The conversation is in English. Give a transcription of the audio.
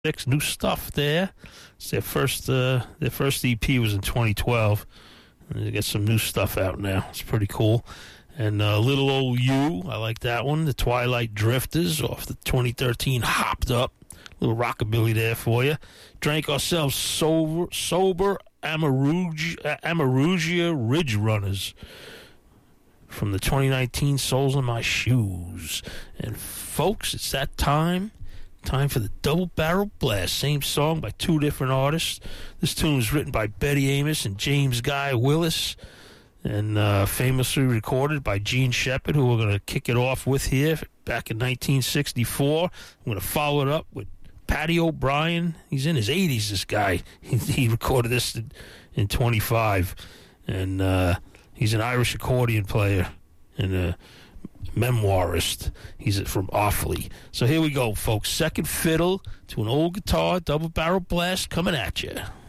New stuff there. It's their first EP was in 2012. And they get some new stuff out now. It's pretty cool. And Little Old You, I like that one. The Twilight Drifters off the 2013 Hopped Up. Little rockabilly there for you. Drank ourselves sober Amarugia Ridge Runners from the 2019 Soles in My Shoes. And folks, it's that time for the Double Barrel Blast. Same song by two different artists. This tune was written by Betty Amos and James Guy Willis, and famously recorded by Gene Shepard, who we're going to kick it off with here back in 1964. I'm going to follow it up with Patty O'Brien. He's in his 80s, this guy. He recorded this in 25, and he's an Irish accordion player and a memoirist. He's from Offaly. So here we go, folks. Second fiddle to an old guitar, Double Barrel Blast coming at you.